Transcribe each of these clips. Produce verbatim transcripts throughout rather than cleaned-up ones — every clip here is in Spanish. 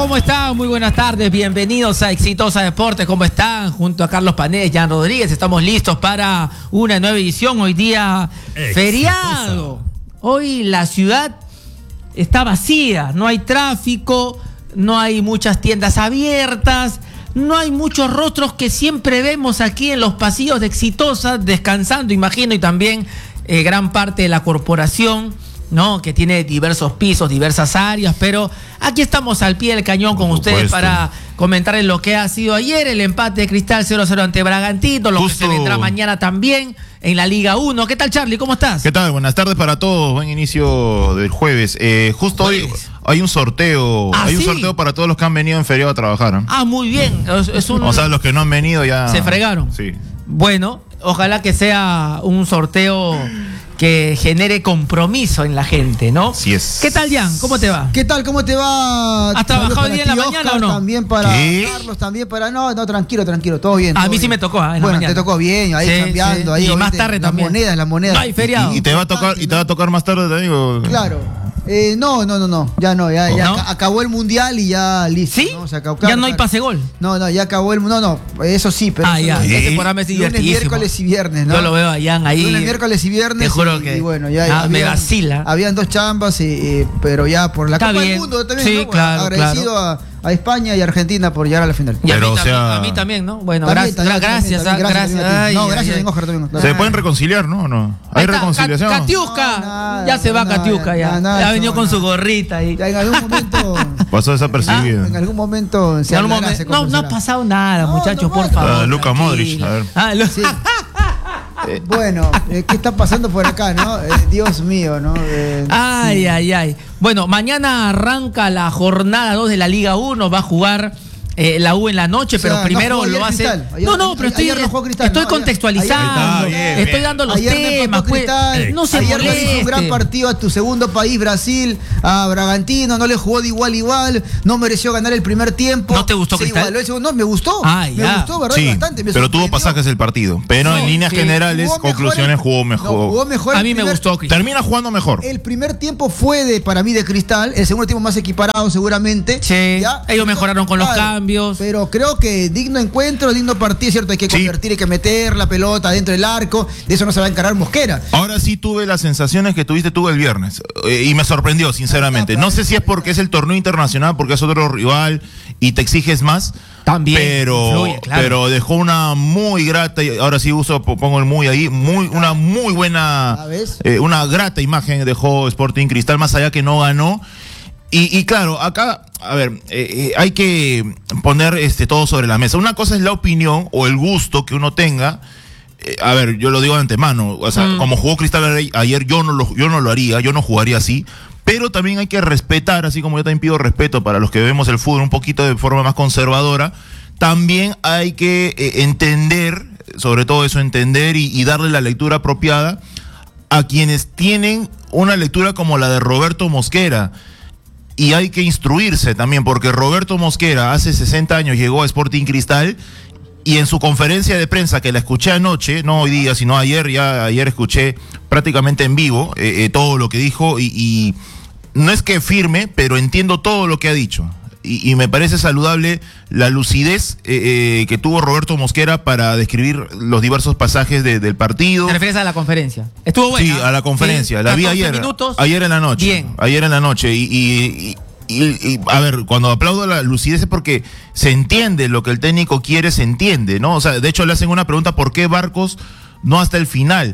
¿cómo están? Muy buenas tardes, bienvenidos a Exitosa Deportes. ¿Cómo están? Junto a Carlos Paneles, Jan Rodríguez, estamos listos para una nueva edición. Hoy día Exitosa. Feriado. Hoy la ciudad está vacía, no hay tráfico, no hay muchas tiendas abiertas, no hay muchos rostros que siempre vemos aquí en los pasillos de Exitosa, descansando, imagino, y también eh, gran parte de la corporación, ¿no? Que tiene diversos pisos, diversas áreas, pero aquí estamos al pie del cañón con ustedes para comentar lo que ha sido ayer, el empate de Cristal cero cero ante Bragantino, lo Justo. que se vendrá mañana también en la Liga uno. ¿Qué tal, Charlie? ¿Cómo estás? ¿Qué tal? Buenas tardes para todos, buen inicio del jueves. Eh, justo hoy hay un sorteo, ¿Ah, hay un sí? sorteo para todos los que han venido en feriado a trabajar, ¿eh? Ah, muy bien. Es, es un... O sea, los que no han venido ya... Se fregaron. Sí. Bueno, ojalá que sea un sorteo que genere compromiso en la gente, ¿no? Sí es. ¿Qué tal, Jan? ¿Cómo te va? ¿Qué tal? ¿Cómo te va? ¿Has trabajado hoy día en la mañana Oscar, o no? También para ¿Qué? Carlos, también para... No, no, tranquilo, tranquilo, todo bien. A todo mí bien. sí me tocó, ¿eh? En la bueno, mañana. te tocó bien, ahí sí, cambiando. Sí. Ahí, y más ¿viste? tarde las también. monedas, las monedas. No hay feriado. Y, y te va a tocar, y te va a tocar más tarde, te digo. Claro. Eh, no, no, no, no, ya no, ya, ya ¿No? acabó el mundial y ya listo. ¿Sí? ¿no? Se acabó, ya claro, no hay claro. pase gol. No, no, ya acabó el... No, no, eso sí, pero... Ah, eso ya, no, ¿Sí? ese programa es lunes, divertidísimo. miércoles y viernes, ¿no? Yo lo veo a Jan ahí. Lunes, miércoles y viernes. Te juro y, que y bueno, ya ah, habían, me vacila. Habían dos chambas, y, y, pero ya por la Está Copa bien. del Mundo también, Sí, ¿no? claro, agradecido claro. A, a España y Argentina por llegar a la final. Y a, Pero, mí, o sea... a mí también, ¿no? Bueno, También, gracias, también, gracias, también, ah, también, gracias. también, Ay, no, ay, gracias, ay. Oscar, también. Claro. ¿Se pueden reconciliar, no? no? ¿Hay Ahí está, reconciliación? Ca- Catiusca, No, nada, ya se va nada, Catiusca, ya. nada, nada, ya ha venido no, con nada. su gorrita ahí. Ya en algún momento... Pasó desapercibido. Ah, en algún momento se En algún hablará, momento- se no, no ha conversará. pasado nada, No, muchachos, no, por no. favor. Ah, Luka Modric, tranquilo. a ver. Ah, Lu- Sí. Bueno, eh, ¿qué está pasando por acá, no? Eh, Dios mío, ¿no? Eh, Ay, sí. ay, ay. Bueno, mañana arranca la jornada dos de la Liga uno, va a jugar eh, la U en la noche, O sea, pero no primero jugó ayer lo hace... Cristal. Ayer- no, no, pero estoy, ayer no jugó Cristal, estoy no, ayer- contextualizando, ayer- Ahí está, bien, estoy bien. dando los Ayer me temas, empató pues, Cristal, no se ayer le hizo moleste. un gran partido a tu segundo país, Brasil, a Bragantino, no le jugó de igual a igual, no mereció ganar el primer tiempo. ¿No te gustó Se Cristal? igualó el segundo, no, me gustó, Ah, me ya. gustó, ¿verdad? Sí, Bastante, me pero tuvo sorprendió. pasajes el partido. Pero No, en líneas sí. generales, Jugó mejor conclusiones, el- jugó mejor. no, jugó mejor A el mí me primer- gustó Cristal. Termina jugando mejor. El primer tiempo fue de, para mí, de Cristal, el segundo tiempo más equiparado seguramente. Sí, ¿Ya? ellos mejoraron con los cambios. Pero creo que digno encuentro, digno partido, ¿cierto? Hay que Sí. convertir, hay que meter la pelota dentro del arco, de eso no se va a encargar Mosquera. Ahora sí tuve las sensaciones que tuviste tú el viernes eh, y me sorprendió, sinceramente. No sé si es porque es el torneo internacional, porque es otro rival y te exiges más. También pero, influye, claro. pero dejó una muy grata, y ahora sí uso, pongo el muy ahí, muy, una muy buena, ¿Sabes? eh, una grata imagen dejó Sporting Cristal, más allá que no ganó. Y, y claro, acá, a ver, eh, eh, hay que poner este todo sobre la mesa. Una cosa es la opinión o el gusto que uno tenga. Eh, a ver, yo lo digo de antemano, o sea, Mm. como jugó Cristal ayer, yo no lo, yo no lo haría, yo no jugaría así. Pero también hay que respetar, así como yo también pido respeto para los que vemos el fútbol un poquito de forma más conservadora, también hay que eh, entender, sobre todo eso, entender y, y darle la lectura apropiada a quienes tienen una lectura como la de Roberto Mosquera. Y hay que instruirse también, porque Roberto Mosquera hace sesenta años llegó a Sporting Cristal y en su conferencia de prensa, que la escuché anoche, no hoy día, sino ayer, ya ayer escuché prácticamente en vivo eh, eh, todo lo que dijo y, y no es que firme, pero entiendo todo lo que ha dicho. Y, y me parece saludable la lucidez eh, eh, que tuvo Roberto Mosquera para describir los diversos pasajes de, del partido. ¿Te refieres a la conferencia? Estuvo buena. Sí, a la conferencia. Sí, La vi catorce ayer. minutos. Ayer en la noche. Bien. Ayer en la noche. Y, y, y, y, y, a ver, cuando aplaudo la lucidez es porque se entiende lo que el técnico quiere, se entiende, ¿no? O sea, de hecho le hacen una pregunta: ¿por qué Barcos no hasta el final?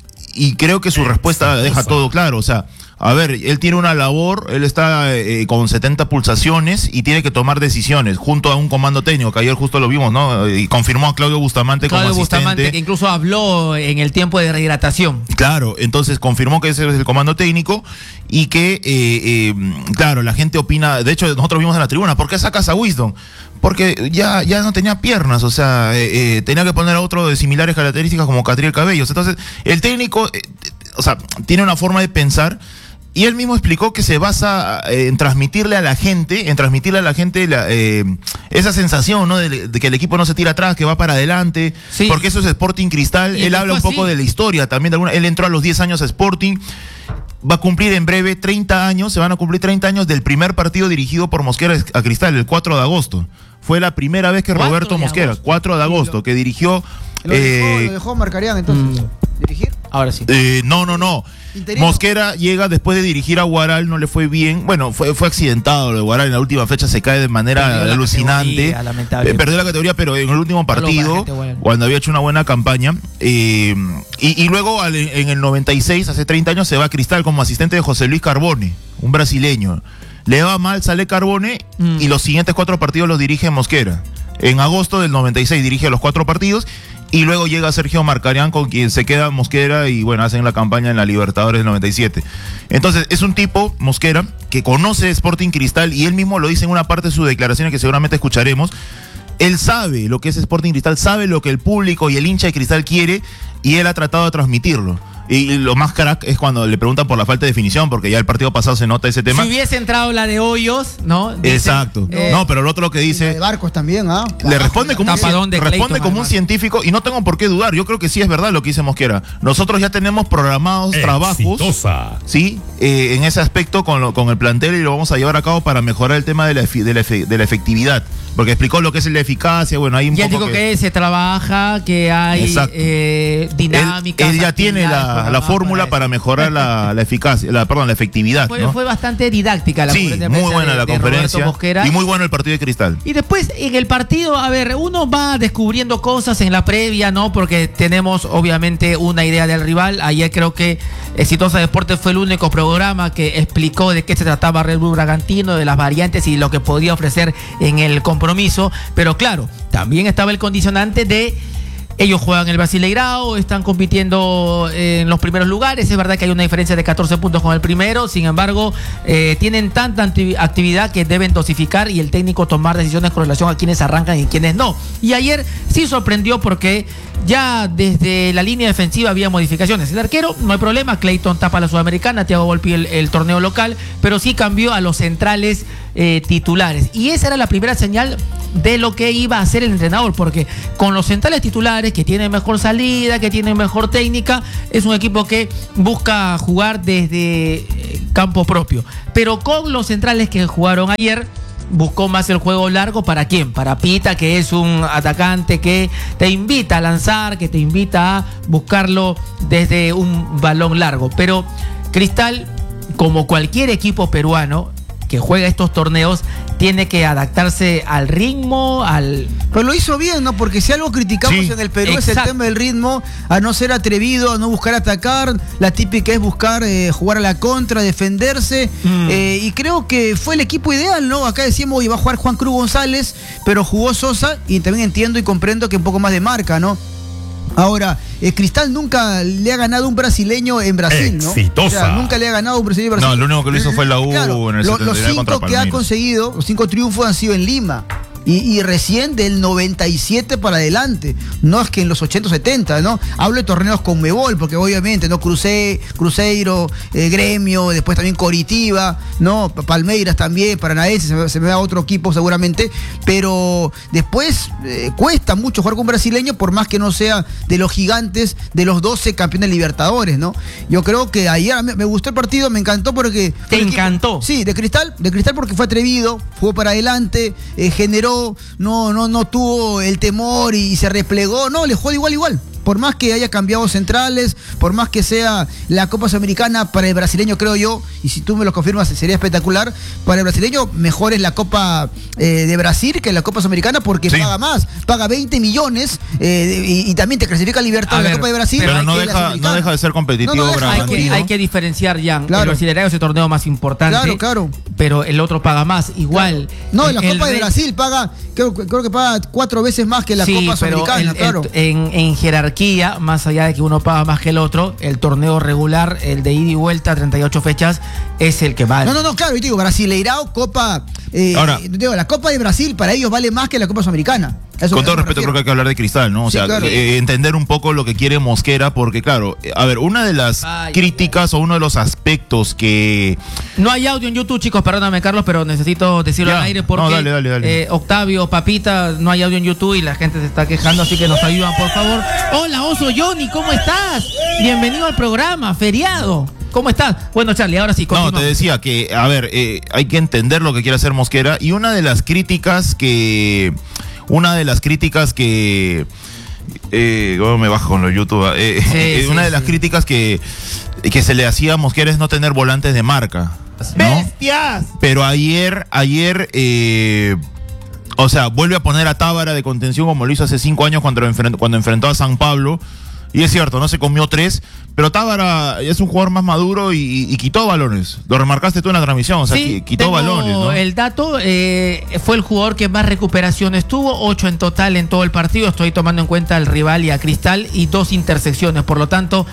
Y creo que su respuesta deja todo claro. O sea, a ver, él tiene una labor, él está eh, con setenta pulsaciones y tiene que tomar decisiones junto a un comando técnico, que ayer justo lo vimos, ¿no? Y confirmó a Claudio Bustamante Claudio como asistente. Bustamante, que incluso habló en el tiempo de rehidratación. Claro, entonces confirmó que ese es el comando técnico y que, eh, eh, claro, la gente opina. De hecho, nosotros vimos en la tribuna, ¿por qué sacas a Wisdom? Porque ya, ya no tenía piernas, o sea, eh, eh, tenía que poner a otro de similares características como Catriel Cabellos. Entonces, el técnico, eh, o sea, tiene una forma de pensar. Y él mismo explicó que se basa eh, en transmitirle a la gente, en transmitirle a la gente la, eh, esa sensación, ¿no? De, de que el equipo no se tira atrás, que va para adelante, sí. porque eso es Sporting Cristal. Él habla un poco así de la historia también. De alguna, él entró a los diez años a Sporting, va a cumplir en breve treinta años, se van a cumplir treinta años del primer partido dirigido por Mosquera a Cristal, el cuatro de agosto. Fue la primera vez que Roberto Mosquera, agosto. cuatro de agosto, que dirigió... Lo dejó, eh, lo dejó Marcarián entonces, mm. ¿dirigir? Ahora sí. Eh, no, no, no. ¿Interino? Mosquera llega después de dirigir a Guaral, no le fue bien. Bueno, fue, fue accidentado lo de Guaral, en la última fecha se cae de manera perdió alucinante. Eh, perdió la categoría, pero en el último partido, cuando había hecho una buena campaña. Eh, y, y luego al, en el noventa y seis, hace treinta años, se va a Cristal como asistente de José Luis Carbone, un brasileño. Le va mal, sale Carbone mm. y los siguientes cuatro partidos los dirige Mosquera. En agosto del noventa y seis dirige los cuatro partidos. Y luego llega Sergio Marcarián, con quien se queda Mosquera y bueno, hacen la campaña en la Libertadores del noventa y siete. Entonces, es un tipo, Mosquera, que conoce Sporting Cristal y él mismo lo dice en una parte de sus declaraciones que seguramente escucharemos. Él sabe lo que es Sporting Cristal, sabe lo que el público y el hincha de Cristal quiere y él ha tratado de transmitirlo. Y lo más crack es cuando le preguntan por la falta de definición, porque ya el partido pasado se nota ese tema. Si hubiese entrado la de Hoyos, ¿no? Dice, Exacto. Eh, no, pero el otro lo que dice... de Barcos también, ¿ah? ¿eh? Le responde como, un, responde Clayton, como un científico y no tengo por qué dudar. Yo creo que sí es verdad lo que dice Mosquera. Nosotros ya tenemos programados Exitosa. trabajos, ¿sí? Eh, en ese aspecto con, lo, con el plantel y lo vamos a llevar a cabo para mejorar el tema de la, de la, de la efectividad. Porque explicó lo que es la eficacia, bueno, hay un ya poco digo que... que se trabaja, que hay eh, dinámica. Él, él ya tiene la, la fórmula para mejorar la, la eficacia, la, perdón, la efectividad. Fue, ¿no? fue bastante didáctica la sí, conferencia. Muy buena de, la conferencia. Mosquera. Y muy bueno el partido de Cristal. Y después en el partido, a ver, uno va descubriendo cosas en la previa, ¿no? Porque tenemos obviamente una idea del rival. Ayer creo que Exitosa Deportes fue el único programa que explicó de qué se trataba Red Bull Bragantino, de las variantes y lo que podía ofrecer en el compromiso. Pero claro, también estaba el condicionante de ellos juegan el Brasileirao, están compitiendo en los primeros lugares. Es verdad que hay una diferencia de catorce puntos con el primero. Sin embargo, eh, tienen tanta actividad que deben dosificar y el técnico tomar decisiones con relación a quienes arrancan y quienes no. Y ayer sí sorprendió porque ya desde la línea defensiva había modificaciones. El arquero, no hay problema, Clayton tapa la Sudamericana, Thiago Volpi el, el torneo local, pero sí cambió a los centrales eh, titulares. Y esa era la primera señal de lo que iba a hacer el entrenador, porque con los centrales titulares, que tienen mejor salida, que tienen mejor técnica, es un equipo que busca jugar desde eh, campo propio. Pero con los centrales que jugaron ayer, buscó más el juego largo. ¿Para quién? Para Pita, que es un atacante que te invita a lanzar, que te invita a buscarlo desde un balón largo. Pero Cristal, como cualquier equipo peruano que juega estos torneos, tiene que adaptarse al ritmo, al... Pero lo hizo bien, ¿no? Porque si algo criticamos sí, en el Perú exacto. es el tema del ritmo, a no ser atrevido, a no buscar atacar, la típica es buscar eh, jugar a la contra, defenderse, mm. eh, y creo que fue el equipo ideal, ¿no? Acá decíamos iba a jugar Juan Cruz González, pero jugó Sosa, y también entiendo y comprendo que un poco más de marca, ¿no? Ahora, eh, Cristal nunca le ha ganado un brasileño en Brasil, ¿no? Exitosa. O sea, nunca le ha ganado un brasileño en Brasil. No, lo único que lo hizo fue la U claro, en el lo, Los cinco contra que ha conseguido, los cinco triunfos han sido en Lima. Y, y recién del noventa y siete para adelante, no es que en los ochenta, setenta, ¿no? Hablo de torneos con Conmebol, porque obviamente, ¿no? Cruce, Cruzeiro, eh, Gremio, después también Coritiba, ¿no? Palmeiras también, Paranaense, se, se me da otro equipo seguramente, pero después eh, cuesta mucho jugar con un brasileño, por más que no sea de los gigantes, de los doce campeones Libertadores, ¿no? Yo creo que ayer me, me gustó el partido, me encantó porque... ¿Te encantó? Equipo, sí, de Cristal, de Cristal porque fue atrevido, jugó para adelante, eh, generó No, no, no tuvo el temor y se replegó, no, le jugó de igual igual. Por más que haya cambiado centrales, por más que sea la Copa Sudamericana para el brasileño, creo yo, y si tú me lo confirmas sería espectacular, para el brasileño mejor es la Copa eh, de Brasil que la Copa Sudamericana porque sí. paga más, paga veinte millones eh, y, y también te clasifica Libertad en la Copa de Brasil. Pero no deja, no deja de ser competitivo. No, no deja, hay, que, hay que diferenciar, Jan. Claro. El Brasileirao es el torneo más importante. Claro, claro. Pero el otro paga más, igual. Claro. No, en la Copa de Brasil paga, creo, creo que paga cuatro veces más que la sí, Copa Sudamericana, el, claro. El, en, en jerarquía, más allá de que uno paga más que el otro, el torneo regular, el de ida y vuelta, treinta y ocho fechas, es el que vale. No, no, no, claro, yo digo, Brasileirao, Copa eh, Ahora, digo, la Copa de Brasil para ellos vale más que la Copa Sudamericana. Eso, con todo respeto, refiero. creo que hay que hablar de Cristal, ¿no? O Sí, sea, claro. eh, entender un poco lo que quiere Mosquera, porque claro, eh, a ver, una de las Ay, críticas o uno de los aspectos que... No hay audio en YouTube, chicos, perdóname, Carlos, pero necesito decirlo Ya. al aire porque No, dale, dale, dale. eh, Octavio, Papita, no hay audio en YouTube y la gente se está quejando, así que nos ayudan, por favor. Hola, Oso Johnny, ¿cómo estás? Bienvenido al programa, feriado. ¿Cómo estás? Bueno, Charlie, ahora sí, No, continúa. te decía que, a ver, eh, hay que entender lo que quiere hacer Mosquera y una de las críticas que... Una de las críticas que... Eh, ¿Cómo me bajo con los YouTube? Eh, Sí, eh, sí, una de las sí. críticas que, que se le hacía a Mosquera es no tener volantes de marca, ¿no? ¡Bestias! Pero ayer, ayer, eh, o sea, vuelve a poner a Tábara de contención como lo hizo hace cinco años cuando enfrentó, cuando enfrentó a San Pablo. Y es cierto, no se comió tres, pero Tábara es un jugador más maduro y, y, y quitó balones. Lo remarcaste tú en la transmisión, o sea, Sí, qui- quitó tengo balones, ¿no? el dato, eh, fue el jugador que más recuperaciones tuvo, ocho en total en todo el partido. Estoy tomando en cuenta al rival y a Cristal y dos intersecciones. Por lo tanto,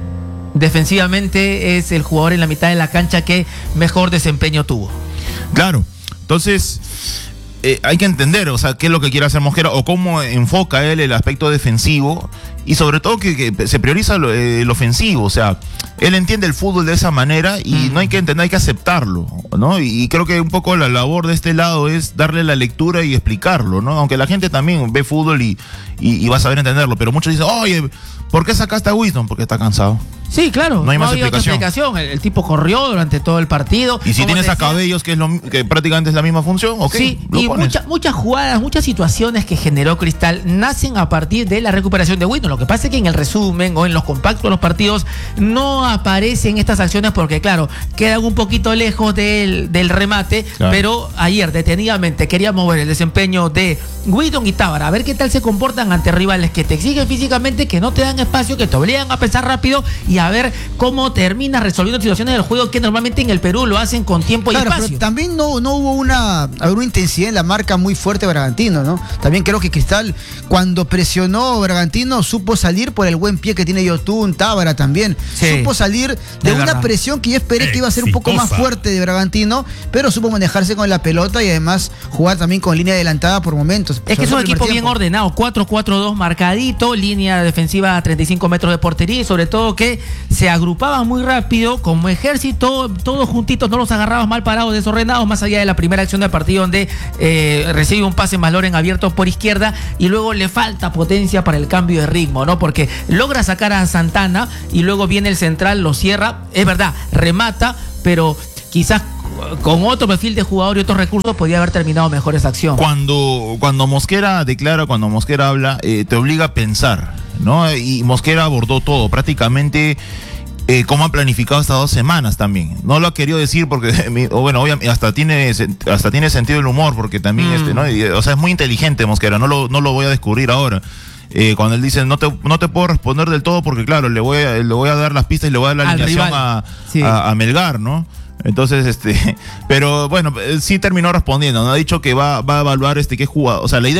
defensivamente es el jugador en la mitad de la cancha que mejor desempeño tuvo. Claro, entonces eh, hay que entender, o sea, qué es lo que quiere hacer Mosquera o cómo enfoca él el aspecto defensivo y sobre todo que, que se prioriza lo, eh, el ofensivo, o sea, él entiende el fútbol de esa manera y Mm. no hay que entender, hay que aceptarlo, ¿no? Y, y creo que un poco la labor de este lado es darle la lectura y explicarlo, ¿no? Aunque la gente también ve fútbol y, y, y va a saber entenderlo, pero muchos dicen, oye, ¿por qué sacaste a Winston? Porque está cansado. Sí, claro, No hay más había otra explicación. explicación. El, el tipo corrió durante todo el partido. Y si Como tienes te a decía, Cabellos, que es lo que prácticamente es la misma función, ok, sí, lo y pones. mucha- muchas jugadas, muchas situaciones que generó Cristal nacen a partir de la recuperación de Winston. Lo que pasa es que en el resumen o en los compactos de los partidos no aparecen estas acciones porque, claro, quedan un poquito lejos del, del remate. Claro. Pero ayer, detenidamente, queríamos ver el desempeño de Winston y Tábara, a ver qué tal se comportan ante rivales que te exigen físicamente, que no te dan espacio, que te obligan a pensar rápido y a ver cómo termina resolviendo situaciones del juego que normalmente en el Perú lo hacen con tiempo y Claro, espacio. pero también no, no hubo una, a ver, una intensidad en la marca muy fuerte de Bragantino, ¿no? También creo que Cristal, cuando presionó Bragantino, supo salir por el buen pie que tiene Yotun, Tábara también. Sí, supo salir de es una verdad. presión que yo esperé que iba a ser un poco más Exitosa. fuerte de Bragantino, pero supo manejarse con la pelota y además jugar también con línea adelantada por momentos. Es que es Sobre un todo el equipo primer bien tiempo. ordenado, cuatro cuatro dos marcadito, línea defensiva a treinta y cinco metros de portería y sobre todo que se agrupaban muy rápido como ejército, todos juntitos, no los agarrabas mal parados, desordenados, más allá de la primera acción del partido donde eh, recibe un pase más Loren abierto por izquierda y luego le falta potencia para el cambio de ritmo, ¿no? Porque logra sacar a Santana y luego viene el central, lo cierra, es verdad, remata, pero quizás con otro perfil de jugador y otros recursos podía haber terminado mejor esa acción. Cuando, cuando Mosquera declara, cuando Mosquera habla, eh, te obliga a pensar, ¿no? Y Mosquera abordó todo, prácticamente eh, como ha planificado estas dos semanas también. No lo ha querido decir porque, o bueno, obviamente, hasta tiene, hasta tiene sentido el humor, porque también, Mm. este, ¿no? Y, o sea, es muy inteligente Mosquera, no lo, no lo voy a descubrir ahora. Eh, cuando él dice, no te, no te puedo responder del todo porque, claro, le voy a, le voy a dar las pistas y le voy a dar la Al alineación rival. a, Sí. a, a Melgar, ¿no? Entonces, este, pero bueno, sí terminó respondiendo, ¿no? Ha dicho que va, va a evaluar este qué jugado. O sea, la idea